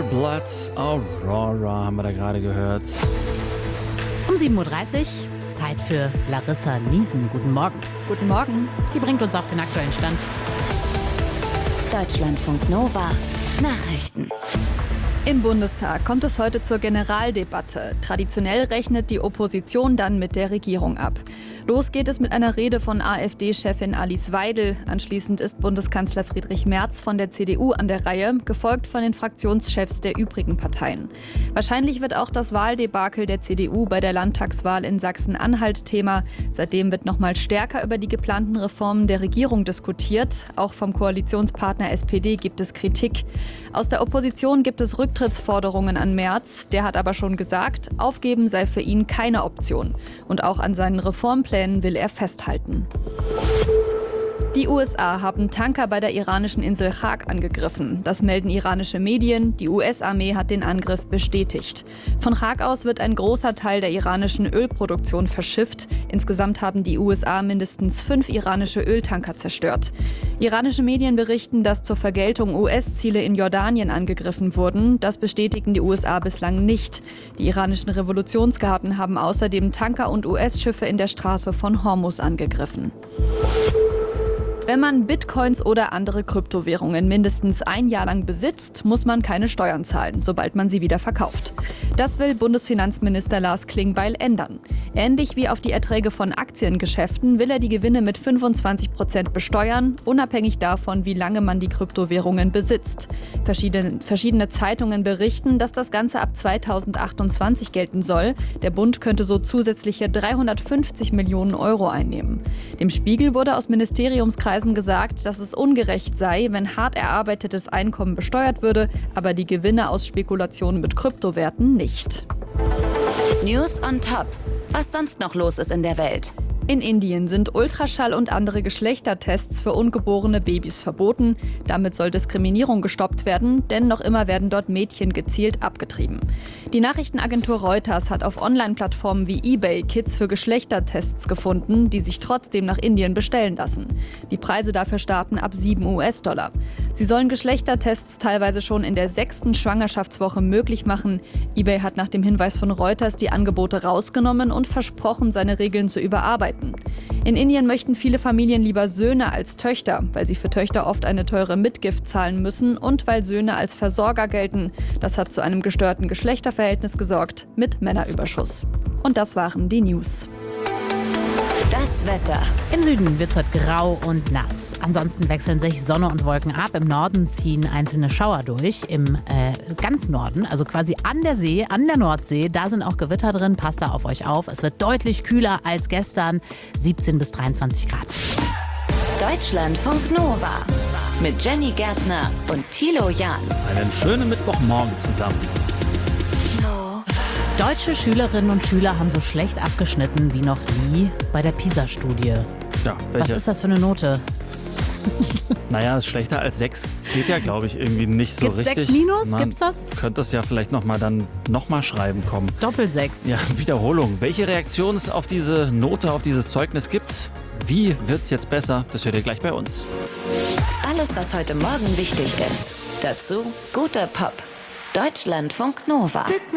Blood Aurora haben wir da gerade gehört. Um 7.30 Uhr, Zeit für Larissa Niesen. Guten Morgen. Guten Morgen. Die bringt uns auf den aktuellen Stand. Deutschlandfunk Nova. Nachrichten. Im Bundestag kommt es heute zur Generaldebatte. Traditionell rechnet die Opposition dann mit der Regierung ab. Los geht es mit einer Rede von AfD-Chefin Alice Weidel. Anschließend ist Bundeskanzler Friedrich Merz von der CDU an der Reihe, gefolgt von den Fraktionschefs der übrigen Parteien. Wahrscheinlich wird auch das Wahldebakel der CDU bei der Landtagswahl in Sachsen-Anhalt Thema. Seitdem wird noch mal stärker über die geplanten Reformen der Regierung diskutiert. Auch vom Koalitionspartner SPD gibt es Kritik. Aus der Opposition gibt es Rücktrittsforderungen an Merz. Der hat aber schon gesagt, aufgeben sei für ihn keine Option. Und auch an seinen Reformplänen will er festhalten. Die USA haben Tanker bei der iranischen Insel Chag angegriffen. Das melden iranische Medien. Die US-Armee hat den Angriff bestätigt. Von Chag aus wird ein großer Teil der iranischen Ölproduktion verschifft. Insgesamt haben die USA mindestens 5 iranische Öltanker zerstört. Iranische Medien berichten, dass zur Vergeltung US-Ziele in Jordanien angegriffen wurden. Das bestätigen die USA bislang nicht. Die iranischen Revolutionsgarden haben außerdem Tanker und US-Schiffe in der Straße von Hormuz angegriffen. Wenn man Bitcoins oder andere Kryptowährungen mindestens ein Jahr lang besitzt, muss man keine Steuern zahlen, sobald man sie wieder verkauft. Das will Bundesfinanzminister Lars Klingbeil ändern. Ähnlich wie auf die Erträge von Aktiengeschäften will er die Gewinne mit 25% besteuern, unabhängig davon, wie lange man die Kryptowährungen besitzt. Verschiedene Zeitungen berichten, dass das Ganze ab 2028 gelten soll. Der Bund könnte so zusätzliche 350 Millionen Euro einnehmen. Dem Spiegel wurde aus Ministeriumskreisen gesagt, dass es ungerecht sei, wenn hart erarbeitetes Einkommen besteuert würde, aber die Gewinne aus Spekulationen mit Kryptowerten nicht. News on Top. Was sonst noch los ist in der Welt? In Indien sind Ultraschall und andere Geschlechtertests für ungeborene Babys verboten. Damit soll Diskriminierung gestoppt werden, denn noch immer werden dort Mädchen gezielt abgetrieben. Die Nachrichtenagentur Reuters hat auf Online-Plattformen wie eBay Kits für Geschlechtertests gefunden, die sich trotzdem nach Indien bestellen lassen. Die Preise dafür starten ab $7. Sie sollen Geschlechtertests teilweise schon in der 6. Schwangerschaftswoche möglich machen. eBay hat nach dem Hinweis von Reuters die Angebote rausgenommen und versprochen, seine Regeln zu überarbeiten. In Indien möchten viele Familien lieber Söhne als Töchter, weil sie für Töchter oft eine teure Mitgift zahlen müssen und weil Söhne als Versorger gelten. Das hat zu einem gestörten Geschlechterverhältnis gesorgt, mit Männerüberschuss. Und das waren die News. Das Wetter. Im Süden wird es heute grau und nass. Ansonsten wechseln sich Sonne und Wolken ab. Im Norden ziehen einzelne Schauer durch. Im ganz Norden, also quasi an der See, an der Nordsee, da sind auch Gewitter drin. Passt da auf euch auf. Es wird deutlich kühler als gestern. 17 bis 23 Grad. Deutschlandfunk Nova. Mit Jenny Gärtner und Thilo Jahn. Einen schönen Mittwochmorgen zusammen. Deutsche Schülerinnen und Schüler haben so schlecht abgeschnitten wie noch nie bei der PISA-Studie. Ja, Was ist das für eine Note? Naja, ist schlechter als 6. Geht ja, glaube ich, irgendwie nicht so Gibt's richtig. 6 minus? Man Gibt's das? könnte es ja vielleicht noch mal schreiben kommen. Doppel-6. Ja, Wiederholung. Welche Reaktion es auf diese Note, auf dieses Zeugnis gibt? Wie wird's jetzt besser? Das hört ihr gleich bei uns. Alles, was heute Morgen wichtig ist. Dazu guter Pop. Deutschlandfunk Nova.